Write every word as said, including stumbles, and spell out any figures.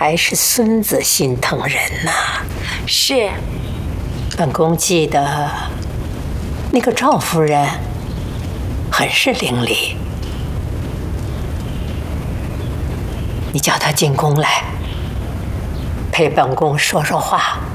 还是孙子心疼人呐。 是。 本宫记得那个赵夫人很是伶俐，你叫她进宫来，陪本宫说说话。